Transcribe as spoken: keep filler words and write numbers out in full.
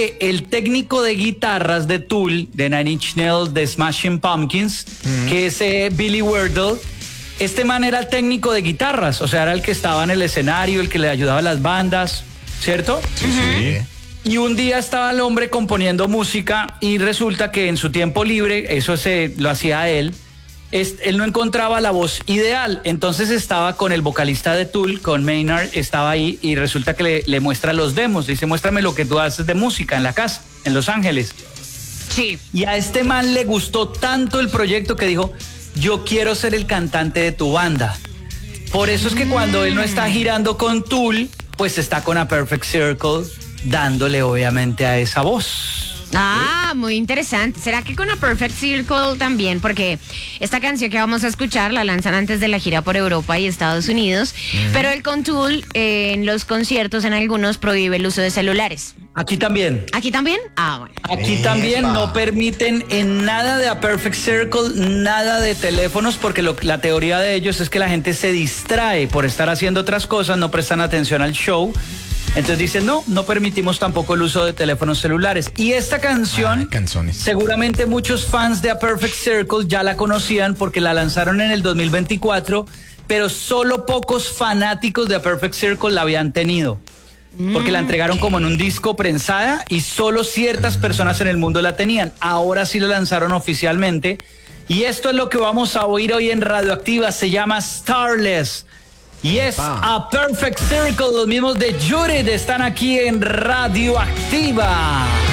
el técnico de guitarras de Tool, de Nine Inch Nails, de Smashing Pumpkins, mm. que es eh, Billy Wardell, este man era el técnico de guitarras, o sea, era el que estaba en el escenario, el que le ayudaba a las bandas, ¿cierto? Sí, sí. Y un día estaba el hombre componiendo música y resulta que en su tiempo libre, eso se lo hacía él, es, él no encontraba la voz ideal, entonces estaba con el vocalista de Tool, con Maynard, estaba ahí y resulta que le, le muestra los demos, dice, muéstrame lo que tú haces de música en la casa, en Los Ángeles. Sí. Y a este man le gustó tanto el proyecto que dijo, yo quiero ser el cantante de tu banda. Por eso es que cuando él no está girando con Tool, pues está con A Perfect Circle, dándole obviamente a esa voz. Ah, muy interesante. ¿Será que con A Perfect Circle también? Porque esta canción que vamos a escuchar la lanzan antes de la gira por Europa y Estados Unidos, uh-huh. pero el con Tool eh, en los conciertos en algunos prohíbe el uso de celulares. Aquí también. ¿Aquí también? Ah, bueno. Aquí Epa. También no permiten en nada de A Perfect Circle, nada de teléfonos, porque lo, la teoría de ellos es que la gente se distrae por estar haciendo otras cosas, no prestan atención al show. Entonces dicen, no, no permitimos tampoco el uso de teléfonos celulares. Y esta canción, ah, seguramente muchos fans de A Perfect Circle ya la conocían porque la lanzaron en el dos mil veinticuatro, pero solo pocos fanáticos de A Perfect Circle la habían tenido. Porque la entregaron como en un disco prensada y solo ciertas personas en el mundo la tenían. Ahora sí la lanzaron oficialmente. Y esto es lo que vamos a oír hoy en Radioactiva. Se llama Starless. Y es A Perfect Circle, los mismos de Jurid están aquí en Radioactiva.